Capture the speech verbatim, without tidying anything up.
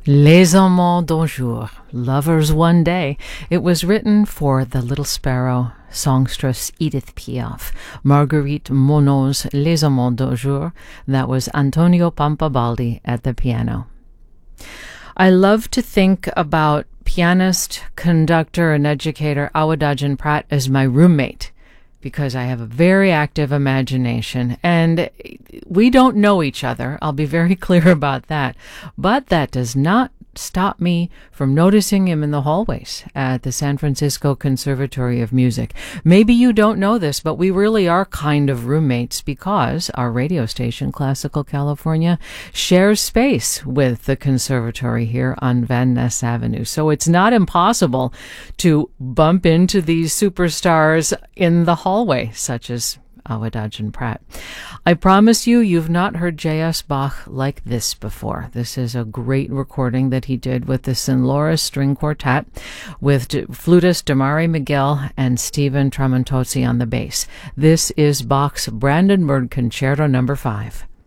Les Amants d'un jour, Lovers One Day. It was written for the Little Sparrow songstress Edith Piaf. Marguerite Monod's Les Amants d'un jour. That was Antonio Pampabaldi at the piano. I love to think about pianist, conductor, and educator Awadagin Pratt as my roommate, because I have a very active imagination, and we don't know each other. I'll be very clear about that. But that does not stop me from noticing him in the hallways at the San Francisco Conservatory of Music. Maybe you don't know this, but we really are kind of roommates because our radio station, Classical California, shares space with the conservatory here on Van Ness Avenue. So it's not impossible to bump into these superstars in the hallway, such as Awadagin Pratt. I promise you, you've not heard J S. Bach like this before. This is a great recording that he did with the Sinlora String Quartet, with D- flutist Damari Miguel and Stephen Tramontozzi on the bass. This is Bach's Brandenburg Concerto number five.